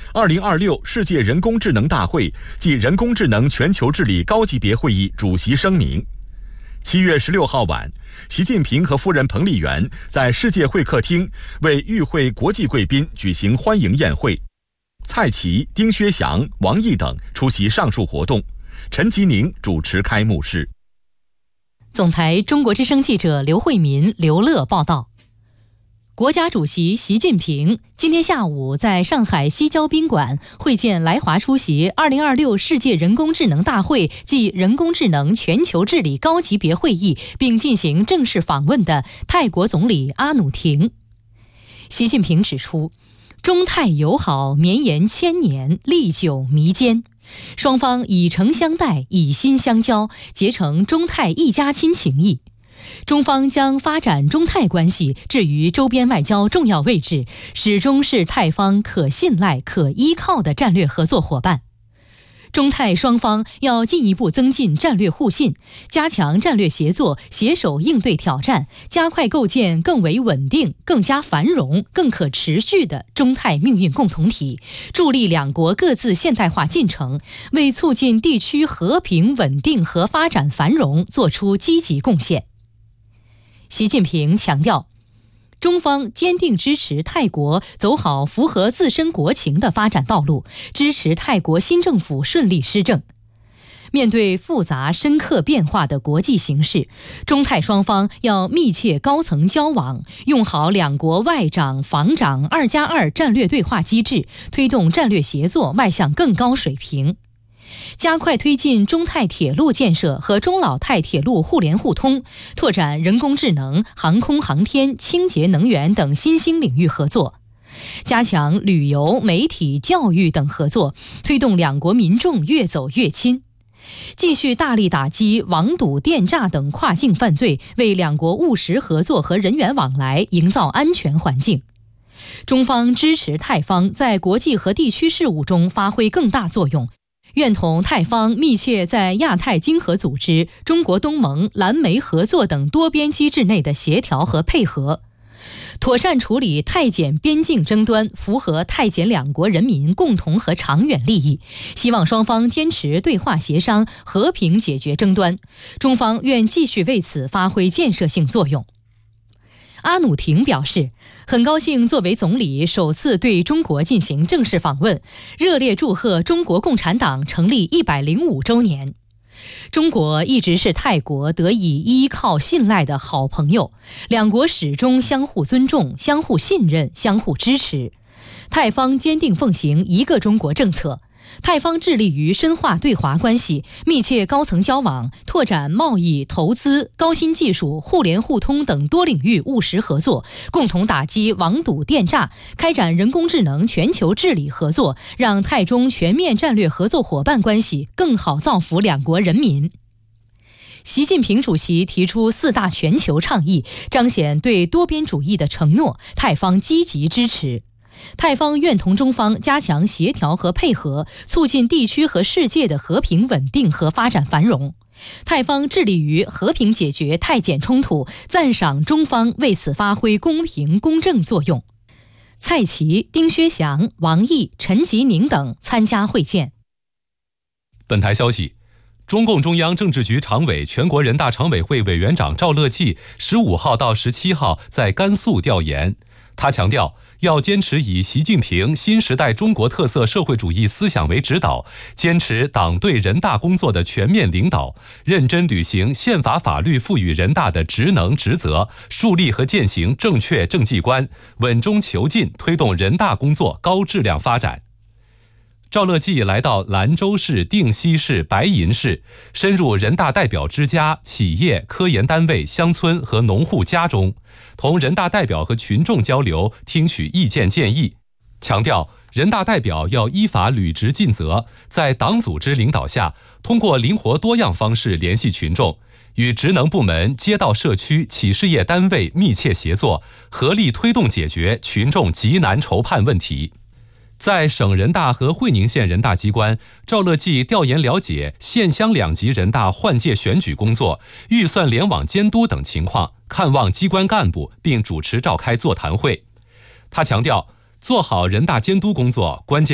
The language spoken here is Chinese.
2026世界人工智能大会暨人工智能全球治理高级别会议主席声明。7月16号晚，习近平和夫人彭丽媛在世界会客厅为与会国际贵宾举行欢迎宴会，蔡奇、丁薛祥、王毅等出席上述活动，陈吉宁主持开幕式。 总台中国之声记者刘慧民、刘乐报道。国家主席习近平今天下午在上海西郊宾馆会见来华出席2026世界人工智能大会暨人工智能全球治理高级别会议并进行正式访问的泰国总理阿努廷。习近平指出，中泰友好绵延千年，历久弥坚，双方以诚相待，以心相交，结成中泰一家亲情谊。中方将发展中泰关系置于周边外交重要位置，始终是泰方可信赖、可依靠的战略合作伙伴。中泰双方要进一步增进战略互信，加强战略协作，携手应对挑战，加快构建更为稳定、更加繁荣、更可持续的中泰命运共同体，助力两国各自现代化进程，为促进地区和平稳定和发展繁荣做出积极贡献。习近平强调，中方坚定支持泰国走好符合自身国情的发展道路，支持泰国新政府顺利施政。面对复杂深刻变化的国际形势，中泰双方要密切高层交往，用好两国外长、防长2+2战略对话机制，推动战略协作迈向更高水平。加快推进中泰铁路建设和中老泰铁路互联互通，拓展人工智能、航空航天、清洁能源等新兴领域合作，加强旅游、媒体、教育等合作，推动两国民众越走越亲。继续大力打击网赌、电诈等跨境犯罪，为两国务实合作和人员往来营造安全环境。中方支持泰方在国际和地区事务中发挥更大作用，愿同泰方密切在亚太经合组织、中国东盟、蓝莓合作等多边机制内的协调和配合，妥善处理泰柬边境争端，符合泰柬两国人民共同和长远利益。希望双方坚持对话协商，和平解决争端。中方愿继续为此发挥建设性作用。阿努廷表示，很高兴作为总理首次对中国进行正式访问，热烈祝贺中国共产党成立105周年。中国一直是泰国得以依靠信赖的好朋友，两国始终相互尊重、相互信任、相互支持。泰方坚定奉行一个中国政策，泰方致力于深化对华关系，密切高层交往，拓展贸易、投资、高新技术、互联互通等多领域务实合作，共同打击网赌电诈，开展人工智能全球治理合作，让泰中全面战略合作伙伴关系更好造福两国人民。习近平主席提出4大全球倡议，彰显对多边主义的承诺，泰方积极支持。泰方愿同中方加强协调和配合，促进地区和世界的和平稳定和发展繁荣。泰方致力于和平解决泰柬冲突，赞赏中方为此发挥公平公正作用。蔡奇、丁薛祥、王毅、陈吉宁等参加会见。 本台消息，中共中央政治局常委、全国人大常委会委员长赵乐际15号到17号在甘肃调研。他强调，要坚持以习近平新时代中国特色社会主义思想为指导，坚持党对人大工作的全面领导，认真履行宪法法律赋予人大的职能职责，树立和践行正确政绩观，稳中求进，推动人大工作高质量发展。赵乐际来到兰州市、定西市、白银市，深入人大代表之家、企业、科研单位、乡村和农户家中，同人大代表和群众交流，听取意见建议，强调人大代表要依法履职尽责，在党组织领导下，通过灵活多样方式联系群众，与职能部门、街道社区、企事业单位密切协作，合力推动解决群众急难愁盼问题。在省人大和会宁县人大机关，赵乐际调研了解县乡两级人大换届选举工作、预算联网监督等情况，看望机关干部，并主持召开座谈会。他强调，做好人大监督工作，关键